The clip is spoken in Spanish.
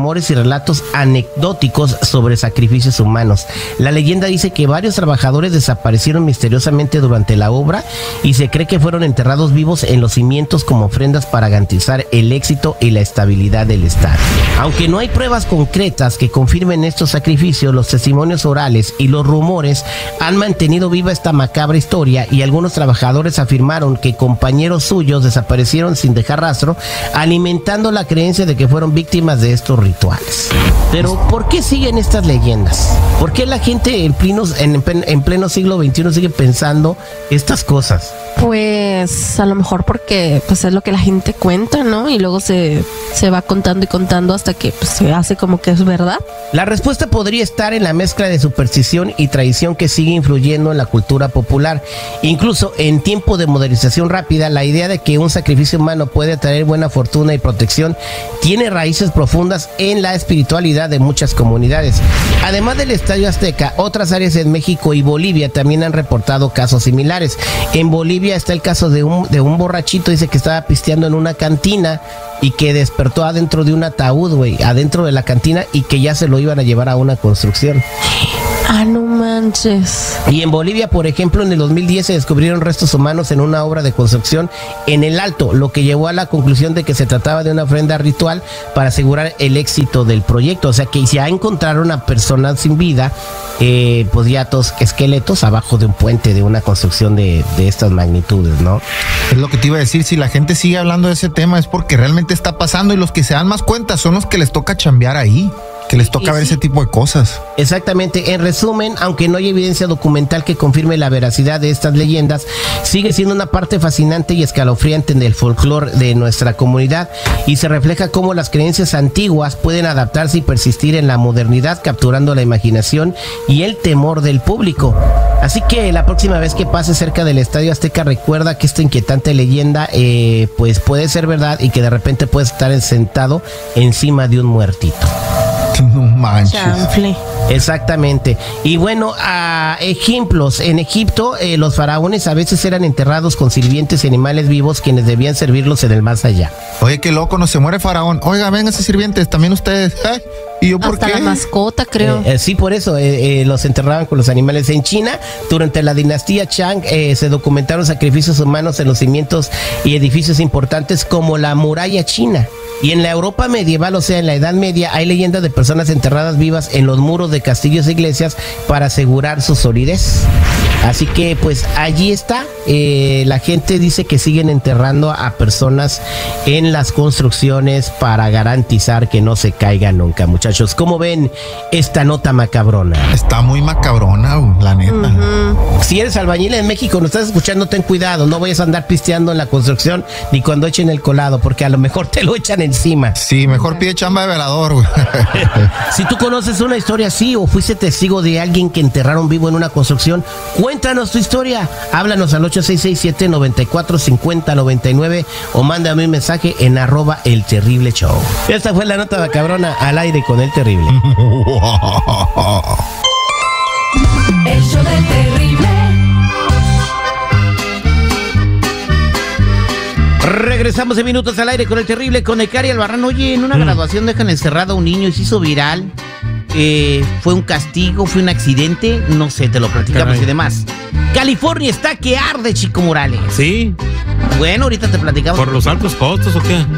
rumores y relatos anecdóticos sobre sacrificios humanos. La leyenda dice que varios trabajadores desaparecieron misteriosamente durante la obra y se cree que fueron enterrados vivos en los cimientos como ofrendas para garantizar el éxito y la estabilidad del estadio. Aunque no hay pruebas concretas que confirmen estos sacrificios, los testimonios orales y los rumores han mantenido viva esta macabra historia, y algunos trabajadores afirmaron que compañeros suyos desaparecieron sin dejar rastro, alimentando la creencia de que fueron víctimas de estos rituales. Pero ¿por qué siguen estas leyendas? ¿Por qué la gente en pleno siglo XXI sigue pensando estas cosas? Pues a lo mejor porque pues es lo que la gente cuenta, ¿no? Y luego se va contando y contando hasta que pues, se hace como que es verdad. La respuesta podría estar en la mezcla de superstición y tradición que sigue influyendo en la cultura popular. Incluso en tiempo de modernización rápida, la idea de que un sacrificio humano puede traer buena fortuna y protección tiene raíces profundas en la espiritualidad de muchas comunidades. Además del Estadio Azteca, otras áreas en México y Bolivia también han reportado casos similares. En Bolivia está el caso de un borrachito, dice que estaba pisteando en una cantina y que despertó adentro de un ataúd, adentro de la cantina, y que ya se lo iban a llevar a una construcción. Ah, no manches. Y en Bolivia, por ejemplo, en el 2010 se descubrieron restos humanos en una obra de construcción en el Alto, lo que llevó a la conclusión de que se trataba de una ofrenda ritual para asegurar el éxito del proyecto. O sea que ya encontraron a personas sin vida, pues ya todos esqueletos abajo de un puente de una construcción de estas magnitudes, ¿no? Es lo que te iba a decir, si la gente sigue hablando de ese tema es porque realmente está pasando, y los que se dan más cuenta son los que les toca chambear ahí, que les toca ver ese tipo de cosas. Exactamente. En resumen, aunque no hay evidencia documental que confirme la veracidad de estas leyendas, sigue siendo una parte fascinante y escalofriante del folclore de nuestra comunidad, y se refleja cómo las creencias antiguas pueden adaptarse y persistir en la modernidad, capturando la imaginación y el temor del público. Así que la próxima vez que pases cerca del Estadio Azteca, recuerda que esta inquietante leyenda pues puede ser verdad, y que de repente puedes estar sentado encima de un muertito. No manches. Chanfle. Exactamente. Y bueno, ejemplos. En Egipto, los faraones a veces eran enterrados con sirvientes y animales vivos quienes debían servirlos en el más allá. Oye, qué loco, no se muere faraón. Oiga, vénganse sirvientes, también ustedes. ¿Y yo por Hasta qué? la mascota, creo. Sí, por eso los enterraban con los animales. En China, durante la dinastía Chang, se documentaron sacrificios humanos en los cimientos y edificios importantes como la muralla china. Y en la Europa medieval, o sea, en la Edad Media, hay leyendas de personas enterradas vivas en los muros de castillos e iglesias para asegurar su solidez. Así que, pues, allí está. La gente dice que siguen enterrando a personas en las construcciones para garantizar que no se caigan nunca, muchachos. ¿Cómo ven esta nota macabrona? Está muy macabrona, la neta. Si eres albañil en México, nos estás escuchando, ten cuidado. No vayas a andar pisteando en la construcción ni cuando echen el colado, porque a lo mejor te lo echan encima. Sí, mejor pide chamba de velador, güey. Si tú conoces una historia así o fuiste testigo de alguien que enterraron vivo en una construcción, cuéntanos tu historia. Háblanos al 8667-945099 o mándame un mensaje en @elterribleshow. Esta fue la nota macabrona al aire con El Terrible. El show del Terrible. Regresamos en minutos al aire con El Terrible, con Ecari Albarrán. Oye, en una graduación dejan encerrado a un niño y se hizo viral. ¿Fue un castigo? ¿Fue un accidente? No sé, te lo platicamos y demás. California está que arde, Chico Morales. Sí. Bueno, ahorita te platicamos. ¿Por los altos costos o qué?